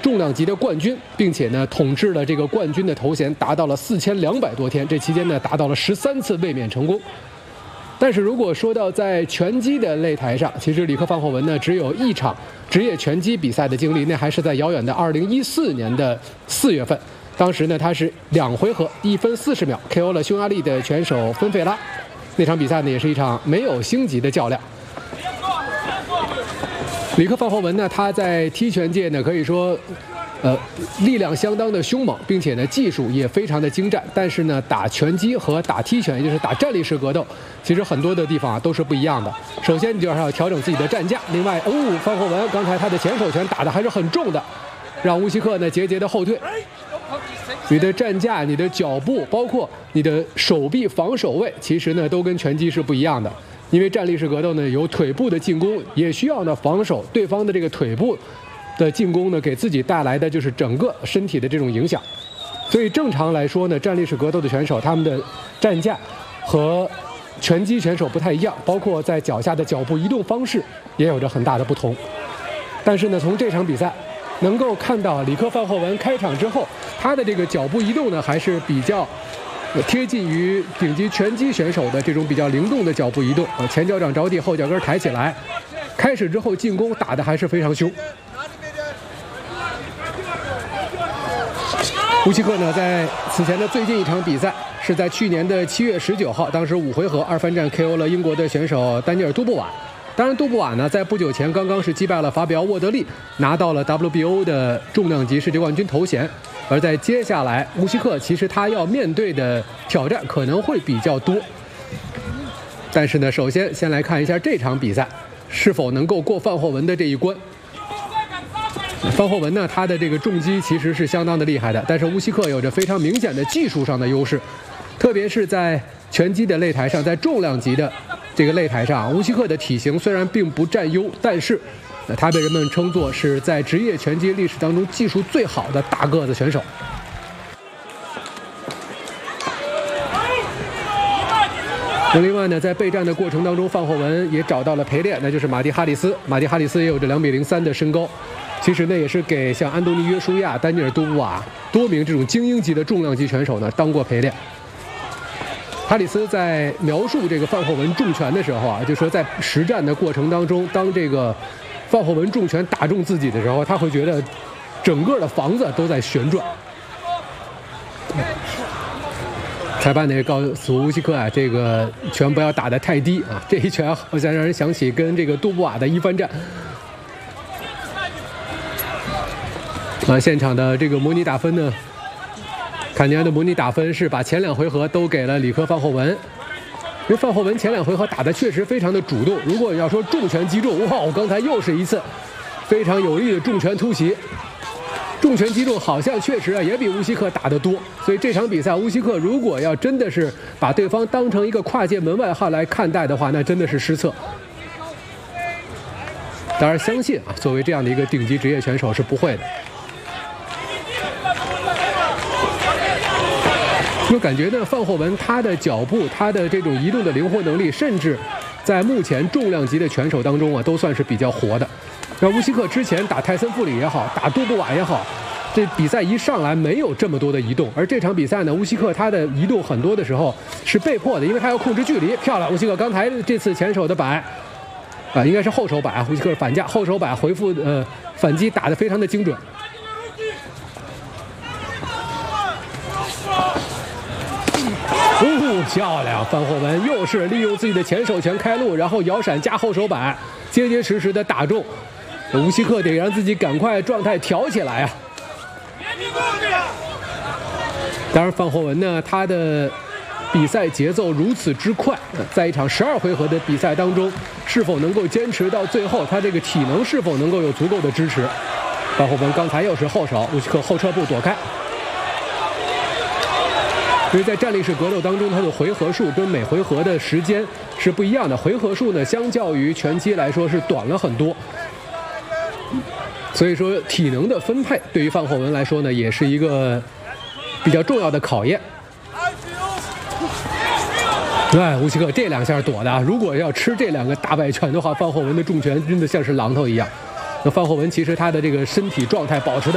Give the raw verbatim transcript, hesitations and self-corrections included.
重量级的冠军，并且呢统治了这个冠军的头衔，达到了四千两百多天。这期间呢达到了十三次卫冕成功。但是如果说到在拳击的擂台上，其实里克范霍文呢只有一场职业拳击比赛的经历，那还是在遥远的二零一四年的四月份。当时呢他是两回合一分四十秒 K O 了匈牙利的拳手芬费拉。那场比赛呢也是一场没有星级的较量。里克范霍文呢他在踢拳界呢可以说呃，力量相当的凶猛，并且呢技术也非常的精湛。但是呢，打拳击和打踢拳，也就是打站立式格斗，其实很多的地方啊都是不一样的。首先，你就是要调整自己的站架。另外，哦，范霍文刚才他的前手拳打的还是很重的，让乌西克呢节节的后退。你的站架、你的脚步，包括你的手臂防守位，其实呢都跟拳击是不一样的。因为站立式格斗呢有腿部的进攻，也需要呢防守对方的这个腿部的进攻呢，给自己带来的就是整个身体的这种影响。所以正常来说呢，站立式格斗的选手他们的站架和拳击选手不太一样，包括在脚下的脚步移动方式也有着很大的不同。但是呢，从这场比赛能够看到里克范霍文开场之后，他的这个脚步移动呢还是比较贴近于顶级拳击选手的这种比较灵动的脚步移动啊，前脚掌着地，后脚跟抬起来。开始之后进攻打得还是非常凶。乌西克呢，在此前的最近一场比赛是在去年的七月十九号，当时五回合二番战 K O 了英国的选手丹尼尔·杜布瓦。当然，杜布瓦呢，在不久前刚刚是击败了法比奥·沃德利，拿到了 W B O 的重量级世界冠军头衔。而在接下来，乌西克其实他要面对的挑战可能会比较多。但是呢，首先先来看一下这场比赛是否能够过范霍文的这一关。范霍文呢，他的这个重击其实是相当的厉害的，但是乌西克有着非常明显的技术上的优势，特别是在拳击的擂台上，在重量级的这个擂台上，乌西克的体型虽然并不占优，但是他被人们称作是在职业拳击历史当中技术最好的大个子选手。那另外呢，在备战的过程当中，范霍文也找到了陪练，那就是马蒂哈里斯。马蒂哈里斯也有着两米零三的身高，其实呢也是给像安东尼约书亚、丹尼尔杜布瓦多名这种精英级的重量级拳手呢当过陪练。哈里斯在描述这个范霍文重拳的时候啊，就说在实战的过程当中，当这个范霍文重拳打中自己的时候，他会觉得整个的房子都在旋转。裁判呢也告诉乌西克啊，这个拳不要打得太低啊，这一拳好像让人想起跟这个杜布瓦的一番战。啊，现场的这个模拟打分呢，坎尼安的模拟打分是把前两回合都给了里克范霍文，因为范霍文前两回合打得确实非常的主动。如果要说重拳击中，哇，刚才又是一次非常有力的重拳突袭。重拳击中好像确实啊也比乌西克打得多，所以这场比赛乌西克如果要真的是把对方当成一个跨界门外汉来看待的话，那真的是失策。当然相信啊，作为这样的一个顶级职业拳手是不会的。就感觉呢，范霍文他的脚步、他的这种移动的灵活能力，甚至在目前重量级的拳手当中啊，都算是比较活的。那乌西克之前打泰森·富里也好，打杜布瓦也好，这比赛一上来没有这么多的移动，而这场比赛呢，乌西克他的移动很多的时候是被迫的，因为他要控制距离。漂亮，乌西克刚才这次前手的摆啊，应该是后手摆啊，乌西克反架后手摆回复呃反击打得非常的精准。哦，漂亮！范霍文又是利用自己的前手拳开路，然后摇闪加后手摆，结结实实的打中。乌西克得让自己赶快状态调起来啊！当然，范霍文呢，他的比赛节奏如此之快，在一场十二回合的比赛当中，是否能够坚持到最后，他这个体能是否能够有足够的支持？范霍文刚才又是后手，乌西克后撤步躲开。因为在站立式格斗当中，它的回合数跟每回合的时间是不一样的。回合数呢，相较于拳击来说是短了很多。所以说，体能的分配对于范霍文来说呢，也是一个比较重要的考验。对，乌西克这两下躲的啊，如果要吃这两个大摆拳的话，范霍文的重拳真的像是榔头一样。那范霍文其实他的这个身体状态保持的